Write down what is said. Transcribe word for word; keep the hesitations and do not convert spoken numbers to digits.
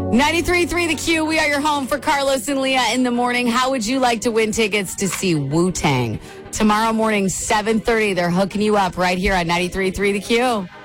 ninety-three point three The Q. We are your home for Carlos and Leah in the morning. How would you like to win tickets to see Wu-Tang? Tomorrow morning, seven thirty. They're hooking you up right here on ninety-three point three The Q.